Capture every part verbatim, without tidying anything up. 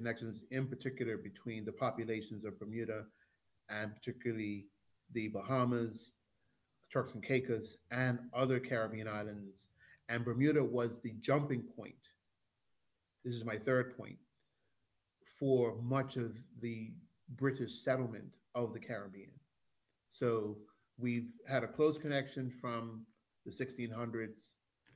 connections, in particular between the populations of Bermuda and particularly the Bahamas, Turks and Caicos, and other Caribbean islands. And Bermuda was the jumping point. This is my third point for much of the British settlement of the Caribbean. So we've had a close connection from the sixteen hundreds.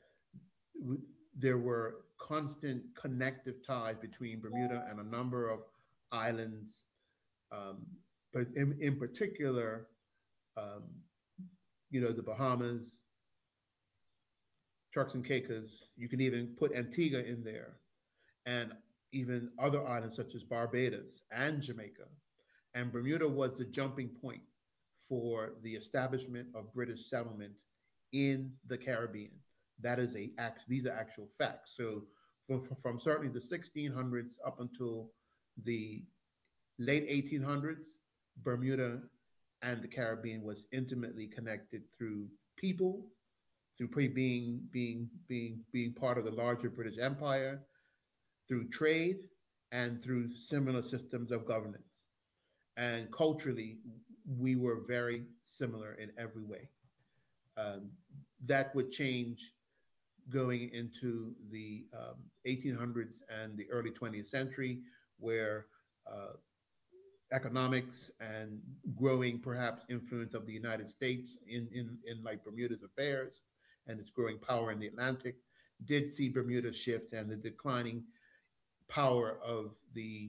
There were constant connective ties between Bermuda and a number of islands, um, but in, in particular, um, you know, the Bahamas, Turks and Caicos. You can even put Antigua in there, and even other islands such as Barbados and Jamaica. And Bermuda was the jumping point for the establishment of British settlement in the Caribbean. That is a these are actual facts. So from, from certainly the sixteen hundreds up until the late eighteen hundreds, Bermuda and the Caribbean was intimately connected through people, through being being being being part of the larger British Empire, through trade, and through similar systems of governance. And culturally, we were very similar in every way. Um, that would change going into the um, eighteen hundreds and the early twentieth century, where uh, economics and growing perhaps influence of the United States in, in, in like Bermuda's affairs and its growing power in the Atlantic did see Bermuda shift, and the declining power of the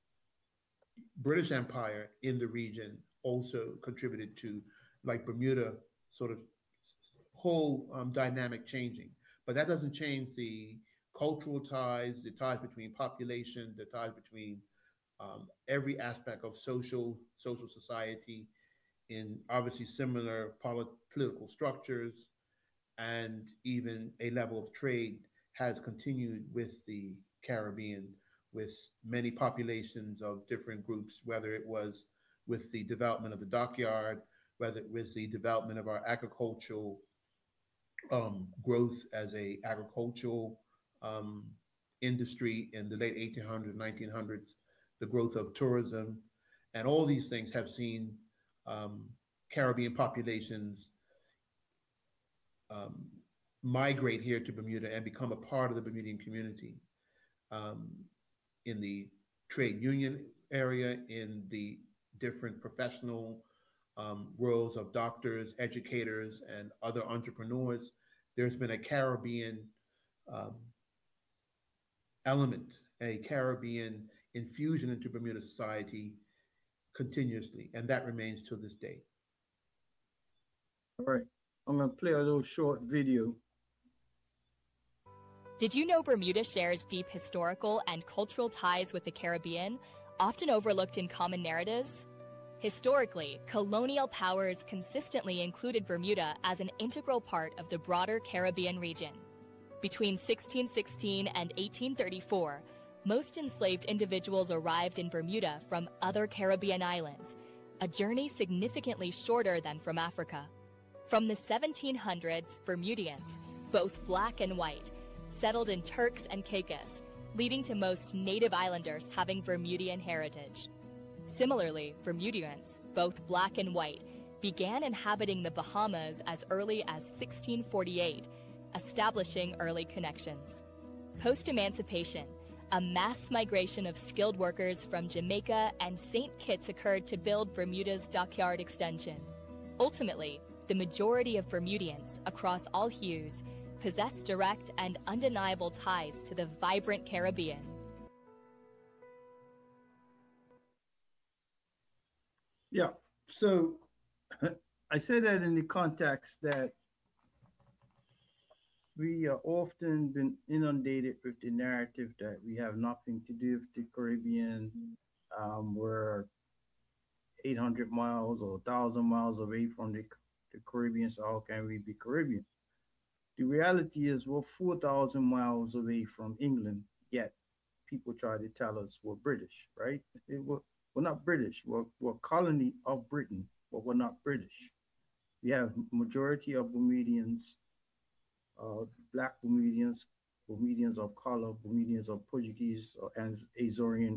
British Empire in the region also contributed to like Bermuda sort of whole um, dynamic changing. But that doesn't change the cultural ties, the ties between population, the ties between um, every aspect of social social society in obviously similar political structures, and even a level of trade has continued with the Caribbean, with many populations of different groups, whether it was with the development of the dockyard, whether it was the development of our agricultural um, growth as a agricultural um, industry in the late eighteen hundreds, nineteen hundreds, the growth of tourism, and all these things have seen um, Caribbean populations um, migrate here to Bermuda and become a part of the Bermudian community. Um, in the trade union area, in the different professional um, roles of doctors, educators, and other entrepreneurs, there's been a Caribbean um, element, a Caribbean infusion into Bermuda society continuously, and that remains to this day. All right, I'm gonna play a little short video. Did you know Bermuda shares deep historical and cultural ties with the Caribbean, often overlooked in common narratives? Historically, colonial powers consistently included Bermuda as an integral part of the broader Caribbean region. Between sixteen sixteen and eighteen thirty-four, most enslaved individuals arrived in Bermuda from other Caribbean islands, a journey significantly shorter than from Africa. From the seventeen hundreds, Bermudians, both black and white, settled in Turks and Caicos, leading to most native islanders having Bermudian heritage. Similarly, Bermudians, both black and white, began inhabiting the Bahamas as early as sixteen forty-eight, establishing early connections. Post-emancipation, a mass migration of skilled workers from Jamaica and Saint Kitts occurred to build Bermuda's dockyard extension. Ultimately, the majority of Bermudians, across all hues, possess direct and undeniable ties to the vibrant Caribbean. Yeah, so I say that in the context that we are often been inundated with the narrative that we have nothing to do with the Caribbean. Um, we're eight hundred miles or one thousand miles away from the, the Caribbean, so how can we be Caribbean? The reality is we're four thousand miles away from England, yet people try to tell us we're British, right? It, we're, we're not British. We're, we're a colony of Britain, but we're not British. We have majority of Bermudians, uh, black Bermudians, Bermudians of color, Bermudians of Portuguese and Azorian